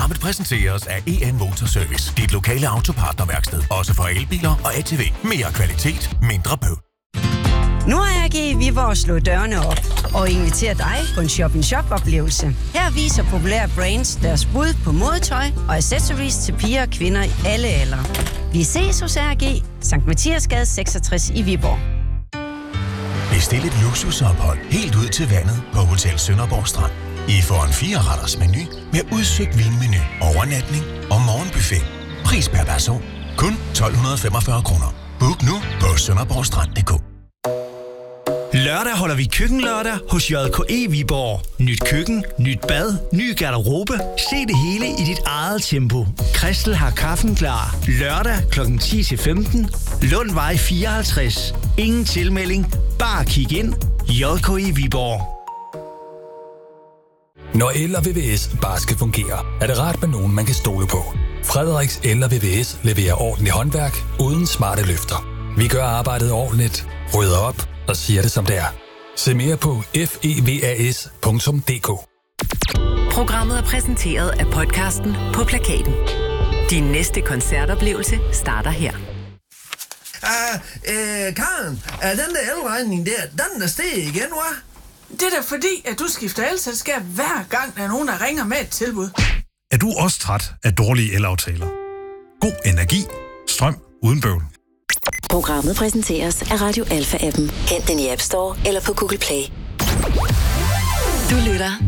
Programmet præsenteres af EN Motorservice. Dit lokale autopartnerværksted. Også for elbiler og ATV. Mere kvalitet, mindre bøvl. Nu har AG i Viborg slået dørene op og inviterer dig på en shop-in-shop-oplevelse. Her viser populære brands deres bud på modetøj og accessories til piger og kvinder i alle aldre. Vi ses hos AG, Sankt Mathiasgade 66 i Viborg. Bestil et luksusophold helt ud til vandet på Hotel Sønderborg Strand. I får en 4-retters menu med udsøgt vinmenu, overnatning og morgenbuffet. Pris per person kun 1.245 kroner. Book nu på sønderborgstrand.dk. Lørdag holder vi køkkenlørdag hos JKE Viborg. Nyt køkken, nyt bad, ny garderobe. Se det hele i dit eget tempo. Christel har kaffen klar. Lørdag kl. 10-15. Lundvej 54. Ingen tilmelding. Bare kig ind. JKE Viborg. Når el og VVS bare skal fungere, er det rart med nogen, man kan stole på. Frederiks El og VVS leverer ordentligt håndværk uden smarte løfter. Vi gør arbejdet ordentligt, rydder op og siger det som det er. Se mere på fevas.dk. Programmet er præsenteret af podcasten På Plakaten. Din næste koncertoplevelse starter her. Karen, er den der elregning der, den er steget igen, hva'? Det er da fordi, at du skifter elselskab hver gang, der er nogen, der ringer med et tilbud. Er du også træt af dårlige elaftaler? God energi. Strøm uden bøvl. Programmet præsenteres af Radio Alpha-appen. Hent den i App Store eller på Google Play. Du lytter